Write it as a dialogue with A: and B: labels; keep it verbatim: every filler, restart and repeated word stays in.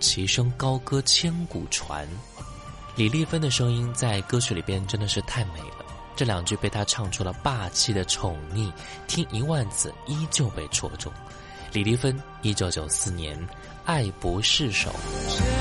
A: 齐声高歌千古传。李丽芬的声音在歌曲里边真的是太美了，这两句被她唱出了霸气的宠溺，听一万次依旧被戳中。李丽芬一九九四年《爱不释手》。